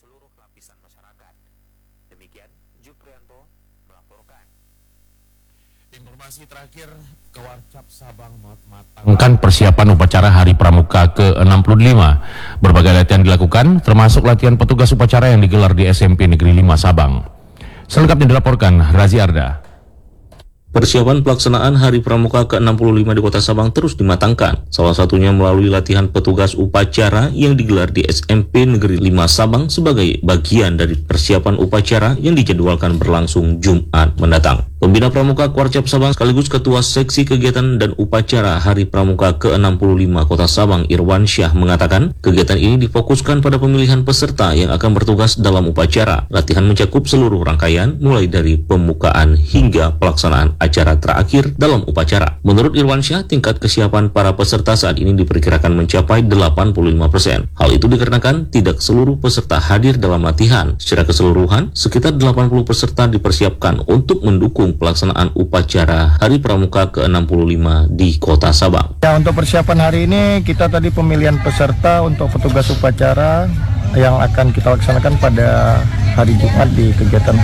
seluruh lapisan masyarakat. Demikian Juprianto melaporkan. Informasi terakhir, Kewarcap Sabang mematangkan persiapan upacara Hari Pramuka ke-65. Berbagai latihan dilakukan, termasuk latihan petugas upacara yang digelar di SMP Negeri 5 Sabang. Selengkapnya dilaporkan Razi Arda. Persiapan pelaksanaan Hari Pramuka ke-65 di Kota Sabang terus dimatangkan, salah satunya melalui latihan petugas upacara yang digelar di SMP Negeri 5 Sabang sebagai bagian dari persiapan upacara yang dijadwalkan berlangsung Jumat mendatang. Pembina Pramuka Kewarcap Sabang sekaligus Ketua Seksi Kegiatan dan Upacara Hari Pramuka ke-65 Kota Sabang Irwan Syah mengatakan, kegiatan ini difokuskan pada pemilihan peserta yang akan bertugas dalam upacara. Latihan mencakup seluruh rangkaian, mulai dari pembukaan hingga pelaksanaan acara terakhir dalam upacara. Menurut Irwan Syah, tingkat kesiapan para peserta saat ini diperkirakan mencapai 85%. Hal itu dikarenakan tidak seluruh peserta hadir dalam latihan. Secara keseluruhan, sekitar 80 peserta dipersiapkan untuk mendukung pelaksanaan upacara Hari Pramuka ke-65 di Kota Sabang. Ya, untuk persiapan hari ini kita tadi pemilihan peserta untuk petugas upacara yang akan kita laksanakan pada hari Jumat di kegiatan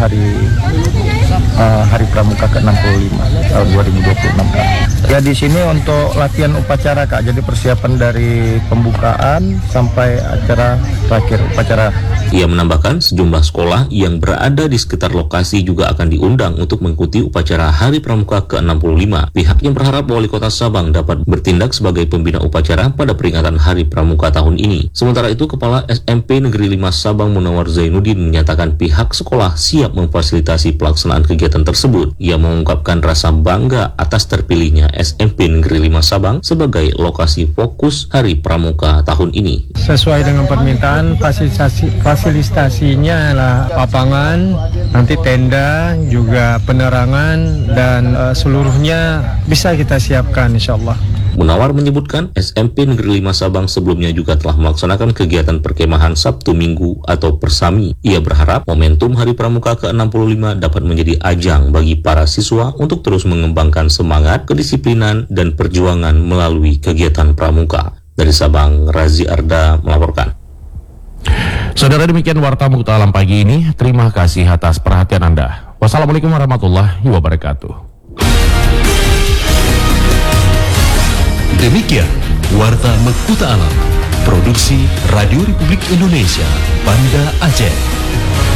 Hari Pramuka ke-65 tahun 2026. Ya, di sini untuk latihan upacara Kak. Jadi persiapan dari pembukaan sampai acara terakhir upacara. Ia menambahkan sejumlah sekolah yang berada di sekitar lokasi juga akan diundang untuk mengikuti upacara Hari Pramuka ke-65. Pihaknya berharap Wali Kota Sabang dapat bertindak sebagai pembina upacara pada peringatan Hari Pramuka tahun ini. Sementara itu, Kepala SMP Negeri 5 Sabang Munawar Zainuddin menyatakan pihak sekolah siap memfasilitasi pelaksanaan kegiatan tersebut. Ia mengungkapkan rasa bangga atas terpilihnya SMP Negeri 5 Sabang sebagai lokasi fokus Hari Pramuka tahun ini. Sesuai dengan permintaan, fasilitasinya lah lapangan, nanti tenda, juga penerangan, dan seluruhnya bisa kita siapkan insya Allah. Munawar menyebutkan SMP Negeri 5 Sabang sebelumnya juga telah melaksanakan kegiatan perkemahan Sabtu Minggu atau Persami. Ia berharap momentum Hari Pramuka ke-65 dapat menjadi ajang bagi para siswa untuk terus mengembangkan semangat, kedisiplinan, dan perjuangan melalui kegiatan pramuka. Dari Sabang, Razi Arda melaporkan. Saudara, demikian Warta Mukhtar Alam pagi ini. Terima kasih atas perhatian Anda. Wassalamualaikum warahmatullahi wabarakatuh. Demikian Warta Mukhtar Alam, produksi Radio Republik Indonesia, Banda Aceh.